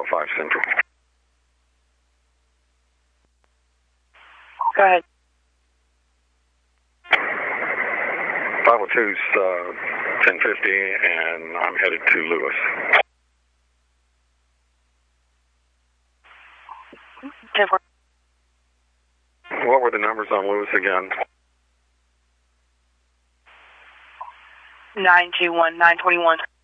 5 Central. Go ahead. 502's 1050, and I'm headed to Lewis. Different. What were the numbers on Lewis again? 921, 921.